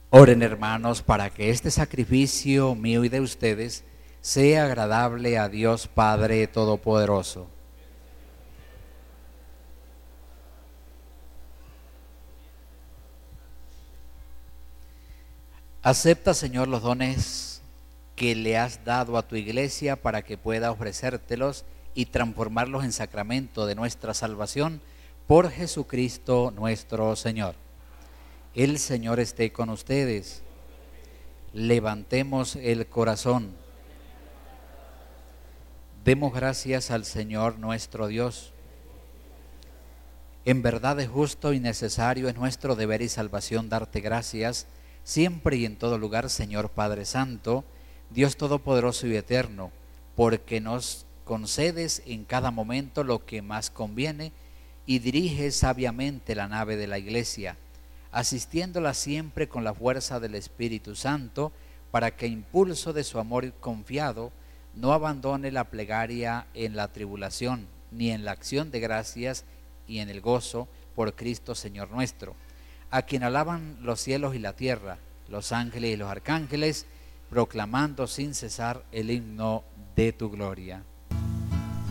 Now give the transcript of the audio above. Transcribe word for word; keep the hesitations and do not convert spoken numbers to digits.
Oren, hermanos, para que este sacrificio mío y de ustedes sea agradable a Dios Padre Todopoderoso. Acepta, Señor, los dones que le has dado a tu iglesia para que pueda ofrecértelos y transformarlos en sacramento de nuestra salvación por Jesucristo nuestro Señor. El Señor esté con ustedes. Levantemos el corazón. Demos gracias al Señor nuestro Dios. En verdad es justo y necesario, es nuestro deber y salvación darte gracias, siempre y en todo lugar, Señor Padre Santo, Dios Todopoderoso y Eterno, porque nos concedes en cada momento lo que más conviene y diriges sabiamente la nave de la Iglesia, asistiéndola siempre con la fuerza del Espíritu Santo, para que, impulso de su amor confiado, no abandone la plegaria en la tribulación, ni en la acción de gracias y en el gozo por Cristo Señor nuestro, a quien alaban los cielos y la tierra, los ángeles y los arcángeles, proclamando sin cesar el himno de tu gloria.